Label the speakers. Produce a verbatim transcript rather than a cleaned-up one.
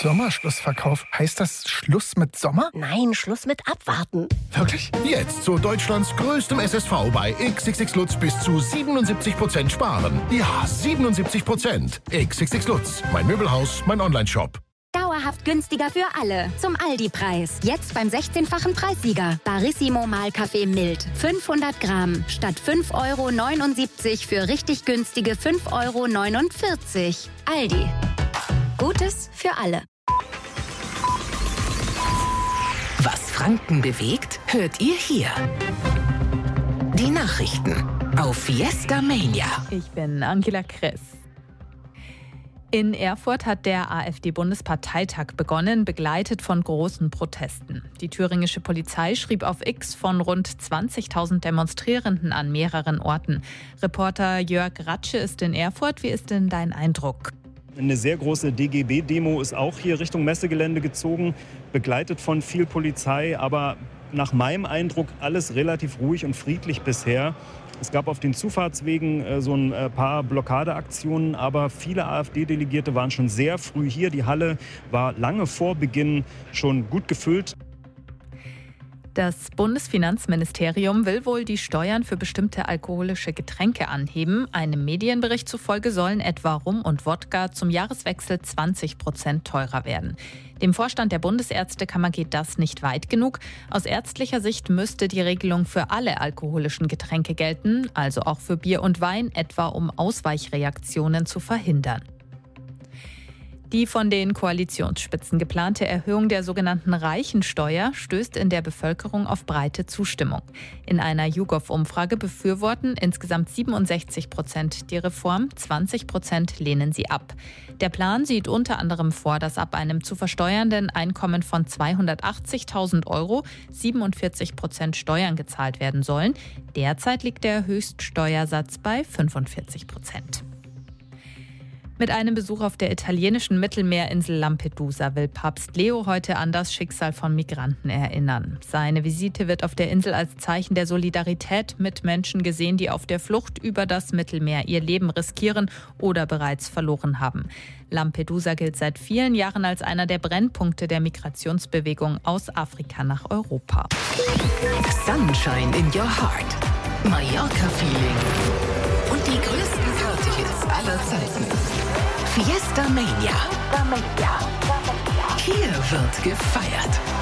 Speaker 1: Sommerschlussverkauf. Heißt das Schluss mit Sommer?
Speaker 2: Nein, Schluss mit Abwarten.
Speaker 1: Wirklich?
Speaker 3: Jetzt zu Deutschlands größtem S S V bei X X X Lutz bis zu siebenundsiebzig Prozent sparen. Ja, siebenundsiebzig Prozent. X X X Lutz, mein Möbelhaus, mein Onlineshop.
Speaker 4: Dauerhaft günstiger für alle. Zum Aldi-Preis. Jetzt beim sechzehnfachen Preissieger. Barissimo Mahlkaffee mild. fünfhundert Gramm. Statt fünf Euro neunundsiebzig für richtig günstige fünf Euro neunundvierzig. Aldi. Gutes für alle.
Speaker 5: Was Franken bewegt, hört ihr hier. Die Nachrichten auf Fiesta Mania.
Speaker 6: Ich bin Angela Kress. In Erfurt hat der AfD-Bundesparteitag begonnen, begleitet von großen Protesten. Die thüringische Polizei schrieb auf X von rund zwanzigtausend Demonstrierenden an mehreren Orten. Reporter Jörg Ratsche ist in Erfurt. Wie ist denn dein Eindruck?
Speaker 7: Eine sehr große D G B-Demo ist auch hier Richtung Messegelände gezogen, begleitet von viel Polizei, aber nach meinem Eindruck alles relativ ruhig und friedlich bisher. Es gab auf den Zufahrtswegen äh, so ein äh, paar Blockadeaktionen, aber viele AfD-Delegierte waren schon sehr früh hier. Die Halle war lange vor Beginn schon gut gefüllt.
Speaker 6: Das Bundesfinanzministerium will wohl die Steuern für bestimmte alkoholische Getränke anheben. Einem Medienbericht zufolge sollen etwa Rum und Wodka zum Jahreswechsel zwanzig Prozent teurer werden. Dem Vorstand der Bundesärztekammer geht das nicht weit genug. Aus ärztlicher Sicht müsste die Regelung für alle alkoholischen Getränke gelten, also auch für Bier und Wein, etwa um Ausweichreaktionen zu verhindern. Die von den Koalitionsspitzen geplante Erhöhung der sogenannten Reichensteuer stößt in der Bevölkerung auf breite Zustimmung. In einer YouGov-Umfrage befürworten insgesamt siebenundsechzig Prozent die Reform, zwanzig Prozent lehnen sie ab. Der Plan sieht unter anderem vor, dass ab einem zu versteuernden Einkommen von zweihundertachtzigtausend Euro siebenundvierzig Prozent Steuern gezahlt werden sollen. Derzeit liegt der Höchststeuersatz bei fünfundvierzig Prozent. Mit einem Besuch auf der italienischen Mittelmeerinsel Lampedusa will Papst Leo heute an das Schicksal von Migranten erinnern. Seine Visite wird auf der Insel als Zeichen der Solidarität mit Menschen gesehen, die auf der Flucht über das Mittelmeer ihr Leben riskieren oder bereits verloren haben. Lampedusa gilt seit vielen Jahren als einer der Brennpunkte der Migrationsbewegung aus Afrika nach Europa.
Speaker 5: Sunshine in your heart. Mallorca-Feeling. Und die größten Partyhits aller Zeiten. Fiesta Mania. Hier wird gefeiert.